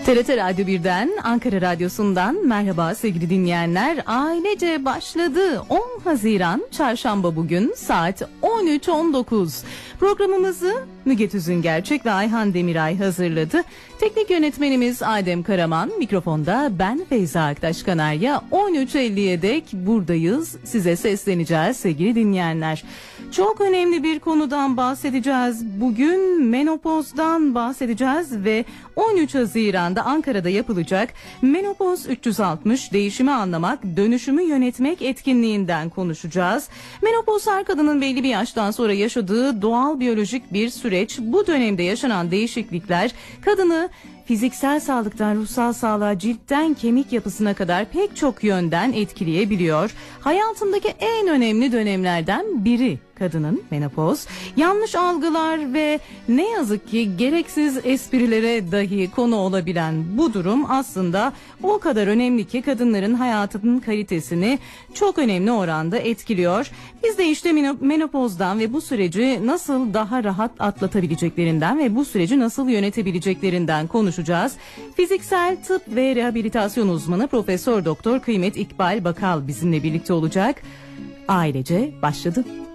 TRT Radyo 1'den, Ankara Radyosu'ndan merhaba sevgili dinleyenler. Ailece başladı. 10 Haziran Çarşamba bugün saat 13.19. Programımızı Müge Tüzüngerçek ve Ayhan Demiray hazırladı. Teknik yönetmenimiz Adem Karaman, mikrofonda ben Feyza Aktaş Kanarya. 13.50'ye dek buradayız. Size sesleneceğiz sevgili dinleyenler. Çok önemli bir konudan bahsedeceğiz. Bugün menopozdan bahsedeceğiz ve 13 Haziran'da Ankara'da yapılacak Menopoz 360 değişimi anlamak, dönüşümü yönetmek etkinliğinden konuşacağız. Menopoz her kadının belli bir yaştan sonra yaşadığı doğal biyolojik bir süreç. Bu dönemde yaşanan değişiklikler kadını fiziksel sağlıktan ruhsal sağlığa, ciltten kemik yapısına kadar pek çok yönden etkileyebiliyor. Hayatındaki en önemli dönemlerden biri kadının menopoz. Yanlış algılar ve ne yazık ki gereksiz esprilere dahi konu olabilen bu durum aslında o kadar önemli ki kadınların hayatının kalitesini çok önemli oranda etkiliyor. Biz de işte menopozdan ve bu süreci nasıl daha rahat atlatabileceklerinden ve bu süreci nasıl yönetebileceklerinden konuşacağız. Fiziksel tıp ve rehabilitasyon uzmanı Profesör Doktor Kıymet İkbal Bakal bizimle birlikte olacak. Ailece başladı.